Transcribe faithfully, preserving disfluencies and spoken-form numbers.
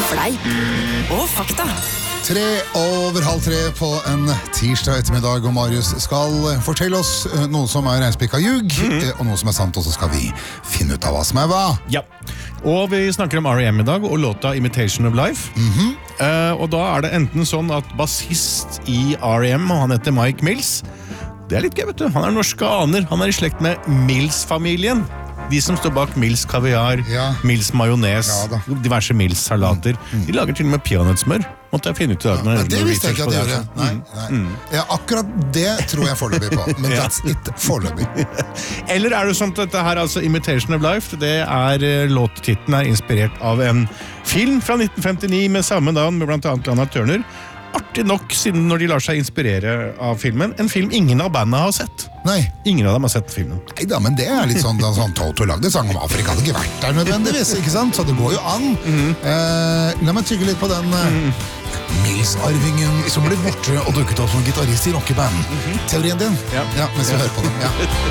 Fleip og fakta. Tre over halv tre på en tirsdag ettermiddag, og Marius skal fortelle oss noe som er reinspikka ljug, mm-hmm. og noe som er sant, og så skal vi finne ut av hva som er hva. Ja, og vi snakker om R E M i dag, og låta Imitation of Life. Mm-hmm. uh, og da er det enten sånn at bassist i R E M, og han heter Mike Mills, det er litt gøy, vet du, han er norske aner, han er i slekt med Mills-familien. De som står bak Mills kaviar, ja. Mills majones, ja, diverse Mills salater. Mm. De lager til og med peanøttsmør. Måtte jeg finne ut i dag. Ja, det visste jeg ikke at de gjorde. Nei, nei. Mm. Ja, akkurat det tror jeg foreløpig på, men ja. That's it foreløpig. Eller er det sånn at dette her, altså Imitation of Life, det er låttitten er inspirert av en film fra nitten femtini med samme navn, med blant annet Lana Turner. Artig nok, siden når de lar seg inspirere av filmen, en film ingen av bandene har sett. Nei. Ingen av dem har sett filmen. Neida, men det er litt sånn, sånn Toto lagde sang om Afrika, hadde ikke vært der nødvendigvis, ikke sant? Så det går jo an. Mm-hmm. eh, la meg tygge litt på den eh, mm-hmm. Mills-arvingen som ble borte og dukket opp som gitarist i rockeband. Mm-hmm. Teorien din? Ja. Ja, mens vi ja. hører på den. Ja.